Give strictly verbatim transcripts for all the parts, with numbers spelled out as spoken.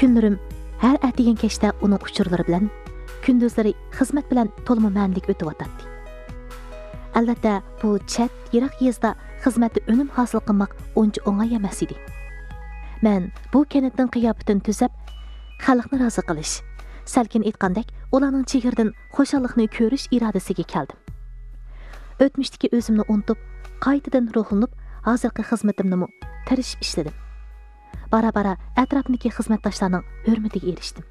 Kunlarim har atigan kechda uning uchurlari bilan, kunduzlari xizmat bilan to'lma ma'nilik o'tib o'tadi. Albatta, bu chat yiroq yezda xizmatda unum hosil qilmoq uncha o'ng'ay emas edi. Men bu kanatning qiyofatini tuzab, xalqni rozi qilish, salkin aytgandek, ularning chegirdan xo'shallikni ko'rish irodasiga keldim. O'tmishdagi o'zimni unutib, qaytadan ruhlanib, hozirgi xizmatimni tirishib ishladim. Bara-bara atrofdagi xizmatdoshlarning hurmatiga erishdim.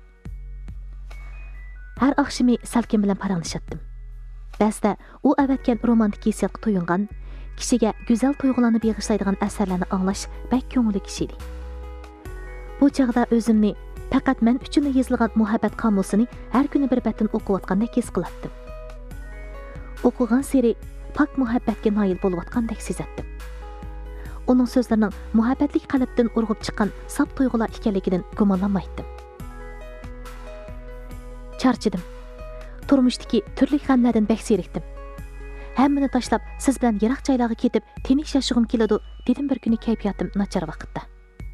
Har oqshimi salkin bilan paranglashdim. Ba'zida u avatgan romantik hissiyotga to'yingan, kishiga go'zal tuyg'ularni beg'ishlaydigan asarlarni anglash bak ko'ngilli kishi edi. Bu chog'da o'zimni faqat men uchun yozilgan muhabbat qomusini har kuni bir batdan o'qiyotgandek his qilardim. O'qigan sari pak muhabbatga noil bo'layotgandek sezatdim. Uning so'zlarining muhabbatlik qalbdan urg'ib chiqqan saf tuyg'ular ekanligidan gumonlanmaydim. Charchadim. Turmushdagi turli g'amlardan bak zerikdim. Hammani tashlab, siz bilan yiroq joylarga ketib, tinch yashag'im keladi, dedim bir kuni kayfiyatim nachar vaqtda.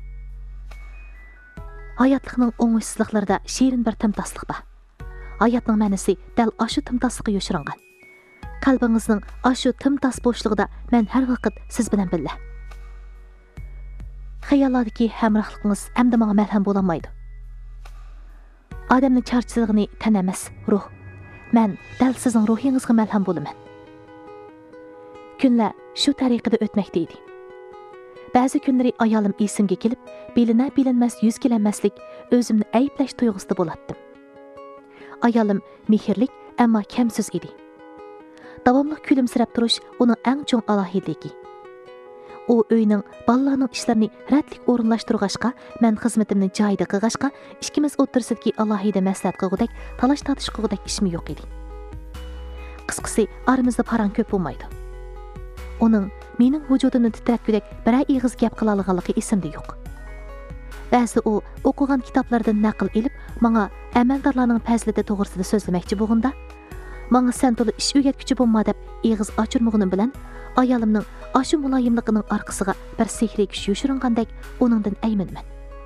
Hayotlikning o'ng'ishsizliklarida shirin bir timtaslik bor. Hayotning ma'nosi dal ashu timtaslikqa yoshiringan. Qalbingizning ashu timtas bo'shligida men har vaqt siz bilan birga. Xayollardagi hamrohligingiz hamda menga malham bo'lolmaydi. Odamning charchligini tan emas, ruh. Men dal sizning ruhingizga malham bo'laman. Kunlar shu tariqada o'tmoqda edi. Ba'zi kunlari ayolim esimga kelib, bilina bilinmas yuz kelanmaslik, o'zimni ayblash tuyg'usida bo'latdim. Ayolim mehrlik, ammo kamsiz edi. Davomli kulimsirab turish uning eng chong alohidligi. U uyning bolalarning ishlarini ratlik o'rinlashtirg'ashqa, men xizmatimni joyida qilg'ashqa, ikkimiz o'tirsidagi alohida maslahat qilgudak, talash tatish qilgudak ishim yo'q edi. Qisqasi, aramizda paran ko'p bo'lmaydi. Uning mening vujudimni titratgudak biror ig'iz gap qila olganligi esimda yo'q. Ba'zi u o'qigan kitoblardan naql elib, menga amaldorlarning fazilati to'g'risida so'zlamoqchi bo'lganda, menga sen to'la ish o'rgatguchi bo'lma deb ig'iz ochirmog'im bilan ayolimning ashu muloyimligining orqasiga bir sehriy kuch yoshiringandek uningdan ayminman.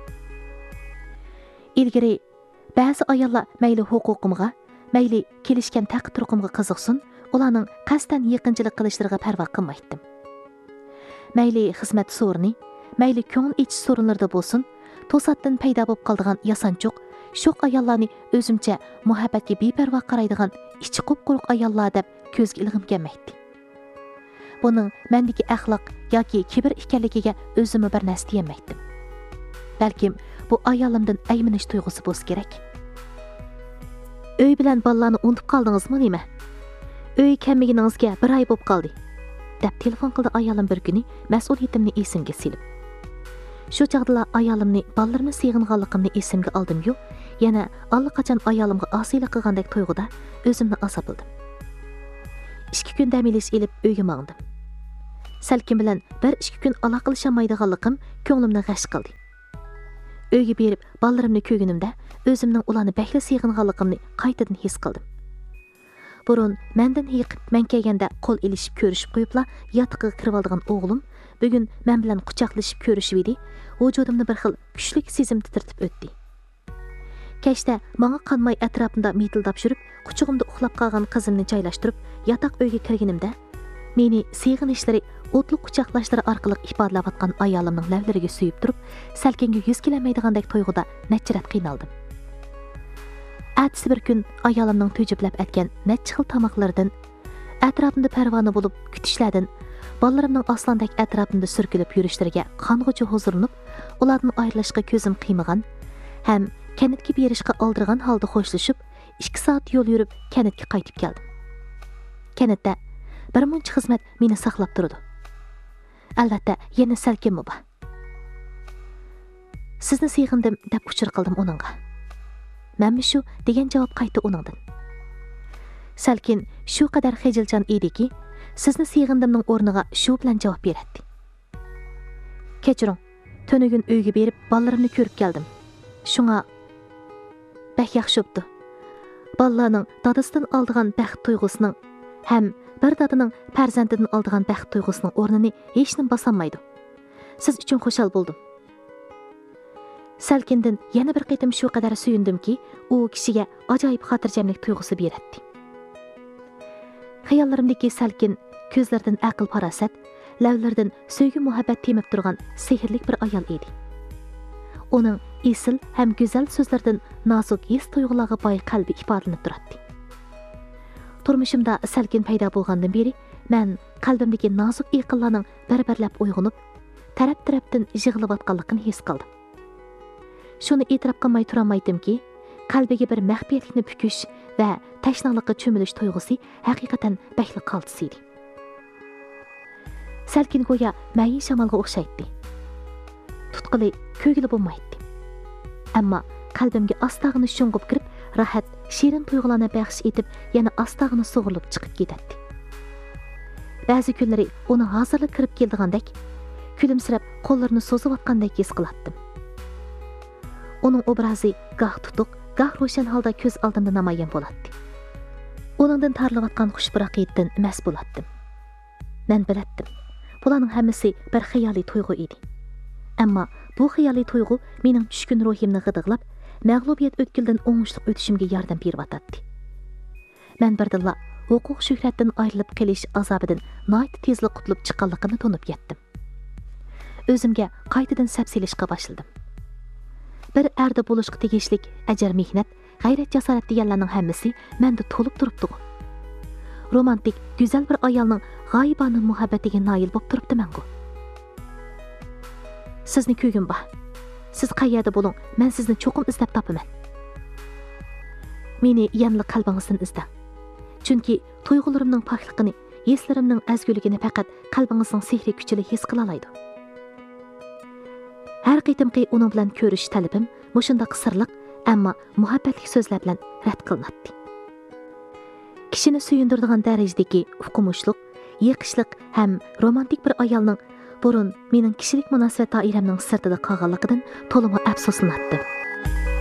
Ilgari ba'zi ayollar mayli huquqimga, mayli kelishgan taqdir-turqimga qiziqsin, ularning qasdan yaqinchilik qilishlariga parvo qilmaydim. Mayli xizmat so'rini, mayli ko'ngil ichish so'rinlarda bo'lsin, to'satdan paydo bo'lib qoladigan yasanchoq, sho'q ayollarni o'zimcha muhabbatga beparvo qaraydigan ichi qop-quruq ayollar deb ko'zga ilg'im kelmaydi. Buning mendagi axloq yoki kibr ekanligiga o'zimni bir narsa deyamaydim. Balkim bu ayolimdan ayminish tuyg'usi bo'lsa kerak. Uy bilan bolalarni unutib qoldingizmi nima? Uy kelmaginingizga bir oy bo'lib qoldi, deb telefon qildi ayolim bir kuni mas'uliyatimni esimga silib. Shu chaqda ayolimni bolalarni seg'inganligimni esimga oldim-yu, yana allaqachon ayolimga osiylik qilgandek tuyg'uda o'zimni azobildim. ikki kun dam olish elib uyga mangdim. Salkin bilan bir ikki kun aloqalashamaydiganligim ko'nglimni g'ash qildi. Uyga berib bolalarimni ko'rganimda o'zimning ularni bakla seg'inganligimni qaytadan his qildim. Burun mendan yiqib men kelganda qo'l ilishib ko'rishib qo'yibla yotiqqa kirib olgan o'g'lim bugun men bilan quchoqlashib ko'rishib edi, vujudimni bir xil kuchli sezim titirtib o'tdi. Kechda menga qanmay atrofimda mitildab yurib, quchog'imda uxlab qolgan qizimni joylashtirib, yotoq uyga kirganimda meni seg'inishlari, o'tli quchoqlashlari orqali ifodalayotgan ayolimning lavlariga suyib turib, salkinga yuz kelmaydigandek tuyg'uda nechirat qiynaldim. Ertasi bir kun ayolimning to'jiblab aytgan necha xil tamoqlardan, atrofimda parvona bo'lib kutishlardan, bolalarimning oslandek atrofimda surkilib yurishlariga qong'uchi huzurlanib, ulardan ayrilishga ko'zim qiymagan, ham kanatga berishga oldirgan holda xo'shlashib, ikki soat yo'l yurib kanatga qaytib keldim. Kanatda bir muncha xizmat meni saqlab turdi. Albatta, yana salkinmi bor. Sizni seg'indim deb uchur qildim uningga. Menmi shu degan javob qaytdi uningdan. Salkin shu qadar xijilchan ediki, sizni seg'indimning o'rniga shu bilan javob beradi. Kechiring, tunugun uyga berib bolalarimni ko'rib keldim. Shunga bak yaxshi bo'pti. Bolalarning dadasidan oldigan baxt tuyg'usining ham bir dadaning farzandidan oldigan baxt tuyg'usining o'rnini hech nim bosolmaydi. Siz uchun xushal bo'ldim. Salkindan yana bir qitim shu qadar suyundimki, u kishiga ajoyib xotirjamlik tuyg'usi beradi. Xayollarimdagi Salkin ko'zlaridan aql farosat, lavlaridan sevgi muhabbat temib turgan sehrli bir ayol edi. Uning esil ham go'zal so'zlaridan nozik his tuyg'ularga boy qalbi ifodalanib turadi. Turmushimda Salkin paydo bo'lgandan beri men qalbimdagi nozik iqillarning bir-birlab uyg'onib, taraf-tarafdan yig'layotganligini his qildim. Shuni e'tirof qilmay tura olmaydimki, qalbiga bir maxfiyatlikni pukish va tashnalikqa cho'milish tuyg'usi haqiqatan bakli qaltis edi. Salkin go'yo mayin shamolga o'xshaydi. Tutqili ko'gili bo'lmaydi. Ammo qalbimga astag'ini sho'ng'ib kirib, rahat, shirin tuyg'ularni baxsh etib, yana astag'ini sug'urib chiqib ketadi. Ba'zi kunlari uni hozirlik kirib keldigandek, kulimsirab qo'llarini so'zib atgandek his qilardim. Uning obrazi goh tutuq, goh ro'shan holda ko'z oldimda namoyon bo'ladi. Uningdan tarilayotgan xushbiroqiyatdan mast bo'lardim. Men bilardim. Bularning hammasi bir xiyoliy tuyg'u edi. Ammo bu xiyoliy tuyg'u mening tushkun ruhimni g'idiqlab, mag'lubiyat o'tkildan o'ngishli o'tishimga yordam berib Men birdilla huquq shuhratdan ayrilib qelish azobidan nihoyat tezlik qutulib chiqqanligini tunib yetdim. O'zimga qaytadan sapsilishga boshladim. Bir erda bo'lishga tegishlik ajar mehnat, g'ayrat jasorat deganlarning hammasi menda to'lib turibdi. Romantik, go'zal bir ayolning g'oyibona muhabbatiga noil bo'lib turibdi-ku. Sizni ko'gim bor. Siz qayerda bo'ling, men sizni cho'qim izlab topaman. Meni yanli qalbingizdan izlang. Chunki tuyg'ularimning pokligini, hislarimning azguligini faqat qalbingizning sehri kuchli his qila oladi. Har qitimki uning bilan ko'rish talabim mushunda qisirliq, ammo muhabbatli so'zlar bilan rad qilinadi. Kishini suyundiradigan darajadagi uqumushliq, yiqishliq ham romantik bir ayolning burun mening kishilik munosabat doiramning sirtida qolganligidan to'liq afsuslandim.